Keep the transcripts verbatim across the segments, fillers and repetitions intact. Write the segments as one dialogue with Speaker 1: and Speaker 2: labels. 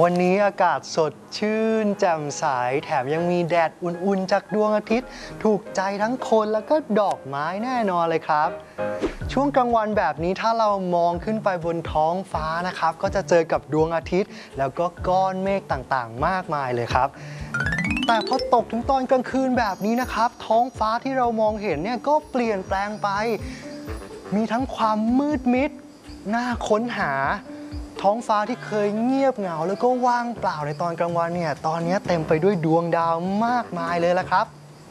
Speaker 1: วันนี้อากาศสดชื่นแจ่มใสแถมยังมีแดดอุ่นๆจากดวงอาทิตย์ถูกใจทั้งคนแล้วก็ดอกไม้แน่นอนเลยครับช่วงกลางวันแบบนี้ถ้าเรามองขึ้นไปบนท้องฟ้านะครับก็จะเจอกับดวงอาทิตย์แล้วก็ก้อนเมฆต่างๆมากมายเลยครับแต่พอตกถึงตอนกลางคืนแบบนี้นะครับท้องฟ้าที่เรามองเห็นเนี่ยก็เปลี่ยนแปลงไปมีทั้งความมืดมิดน่าค้นหาท้องฟ้าที่เคยเงียบเหงาแล้วก็ว่างเปล่าในตอนกลางวันเนี่ยตอนนี้เต็มไปด้วยดวงดาวมากมายเลยละครับ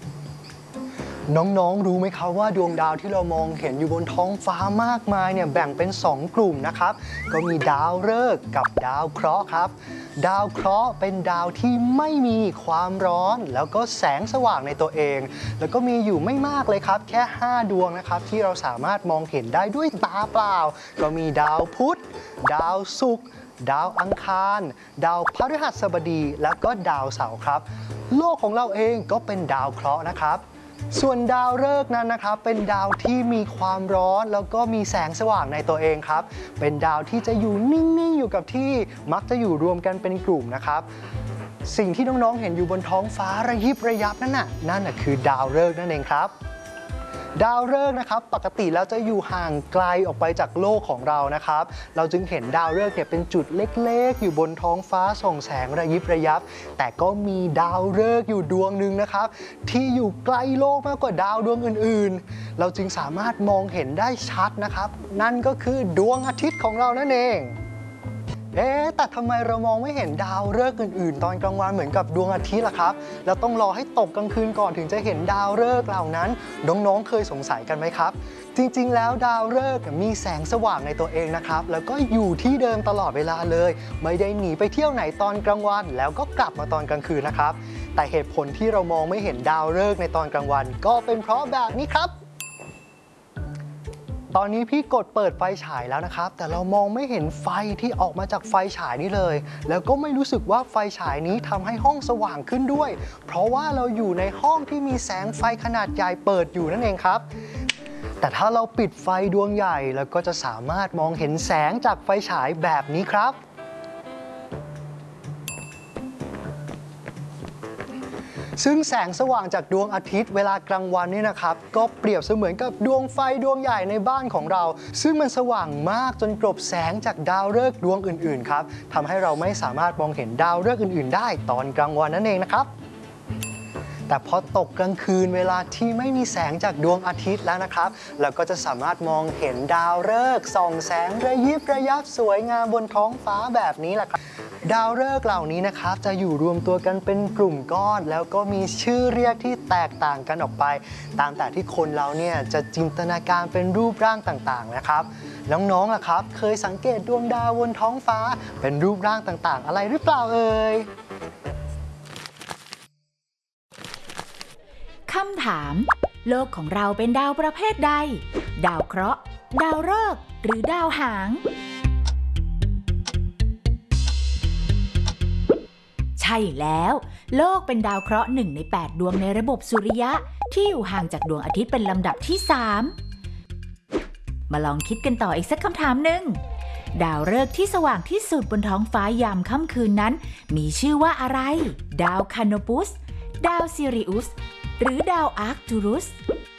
Speaker 1: น้องๆรู้ไหมครับว่าดวงดาวที่เรามองเห็นอยู่บนท้องฟ้ามากมายเนี่ยแบ่งเป็นสองกลุ่มนะครับก็มีดาวฤกษ์กับดาวเคราะห์ครับดาวเคราะห์เป็นดาวที่ไม่มีความร้อนแล้วก็แสงสว่างในตัวเองแล้วก็มีอยู่ไม่มากเลยครับแค่ห้าดวงนะครับที่เราสามารถมองเห็นได้ด้วยตาเปล่าก็มีดาวพุธดาวศุกร์ดาวอังคารดาวพฤหัสบดีและก็ดาวเสาร์ครับโลกของเราเองก็เป็นดาวเคราะห์นะครับส่วนดาวฤกษ์นั้นนะครับเป็นดาวที่มีความร้อนแล้วก็มีแสงสว่างในตัวเองครับเป็นดาวที่จะอยู่นิ่งๆอยู่กับที่มักจะอยู่รวมกันเป็นกลุ่มนะครับสิ่งที่น้องๆเห็นอยู่บนท้องฟ้าระยิบระยับนั่นน่ะนั่นน่ะคือดาวฤกษ์นั่นเองครับดาวฤกษ์นะครับปกติแล้วจะอยู่ห่างไกลออกไปจากโลกของเรานะครับเราจึงเห็นดาวฤกษ์เนี่ยเป็นจุดเล็กๆอยู่บนท้องฟ้าส่องแสงระยิบระยับแต่ก็มีดาวฤกษ์อยู่ดวงหนึ่งนะครับที่อยู่ไกลโลกมากกว่าดาวดวงอื่นๆเราจึงสามารถมองเห็นได้ชัดนะครับนั่นก็คือดวงอาทิตย์ของเรานั่นเองเอ๊ะแต่ทำไมเรามองไม่เห็นดาวฤกษ์อื่นๆตอนกลางวันเหมือนกับดวงอาทิตย์ล่ะครับเราต้องรอให้ตกกลางคืนก่อนถึงจะเห็นดาวฤกษ์เหล่านั้นน้องๆเคยสงสัยกันไหมครับจริงๆแล้วดาวฤกษ์มีแสงสว่างในตัวเองนะครับแล้วก็อยู่ที่เดิมตลอดเวลาเลยไม่ได้หนีไปเที่ยวไหนตอนกลางวันแล้วก็กลับมาตอนกลางคืนนะครับแต่เหตุผลที่เรามองไม่เห็นดาวฤกษ์ในตอนกลางวันก็เป็นเพราะแบบนี้ครับตอนนี้พี่กดเปิดไฟฉายแล้วนะครับแต่เรามองไม่เห็นไฟที่ออกมาจากไฟฉายนี้เลยแล้วก็ไม่รู้สึกว่าไฟฉายนี้ทำให้ห้องสว่างขึ้นด้วยเพราะว่าเราอยู่ในห้องที่มีแสงไฟขนาดใหญ่เปิดอยู่นั่นเองครับแต่ถ้าเราปิดไฟดวงใหญ่เราก็จะสามารถมองเห็นแสงจากไฟฉายแบบนี้ครับซึ่งแสงสว่างจากดวงอาทิตย์เวลากลางวันนี่นะครับก็เปรียบเสมือนกับดวงไฟดวงใหญ่ในบ้านของเราซึ่งมันสว่างมากจนกลบแสงจากดาวฤกษ์ดวงอื่นๆครับทำให้เราไม่สามารถมองเห็นดาวฤกษ์อื่นๆได้ตอนกลางวันนั่นเองนะครับแต่พอตกกลางคืนเวลาที่ไม่มีแสงจากดวงอาทิตย์แล้วนะครับเราก็จะสามารถมองเห็นดาวฤกษ์ส่องแสงระยิบระยับสวยงามบนท้องฟ้าแบบนี้แหละครับดาวฤกษ์เหล่านี้นะครับจะอยู่รวมตัวกันเป็นกลุ่มก้อนแล้วก็มีชื่อเรียกที่แตกต่างกันออกไปตามแต่ที่คนเราเนี่ยจะจินตนาการเป็นรูปร่างต่างๆนะครับน้องๆล่ะครับเคยสังเกตดวงดาวบนท้องฟ้าเป็นรูปร่างต่างๆอะไรหรือเปล่าเอ่ย
Speaker 2: คำถามโลกของเราเป็นดาวประเภทใดดาวเคราะห์ดาวฤกษ์หรือดาวหางใช่แล้วโลกเป็นดาวเคราะห์หนึ่งในแปดดวงในระบบสุริยะที่อยู่ห่างจากดวงอาทิตย์เป็นลำดับที่สามมาลองคิดกันต่ออีกสักคำถามหนึ่งดาวฤกษ์ที่สว่างที่สุดบนท้องฟ้ายามค่ำคืนนั้นมีชื่อว่าอะไรดาวคานโนปุสดาวซิริอุสหรือดาวอาร์คตูรุส